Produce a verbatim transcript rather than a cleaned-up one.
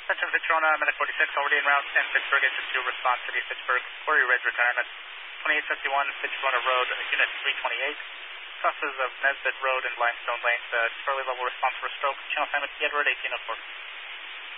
Attention Victrona, Medic forty-six, already en route, and Pittsburgh H two, response City Pittsburgh, Quarry Ridge retirement, twenty-eight fifty-one, Pittsburgh Road, Unit three twenty-eight, crosses of Nesbitt Road and Limestone Lane, uh, Charlie level response for stroke, channel assignment Edward eighteen oh four.